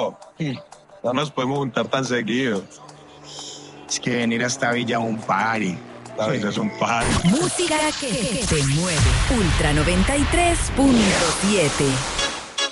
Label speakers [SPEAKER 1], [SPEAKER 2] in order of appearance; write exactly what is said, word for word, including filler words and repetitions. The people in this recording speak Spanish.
[SPEAKER 1] bro. No nos podemos juntar tan seguido.
[SPEAKER 2] Es que venir a esta villa a un party.
[SPEAKER 1] La vida es un party.
[SPEAKER 3] Música que te mueve. Ultra noventa y tres punto siete.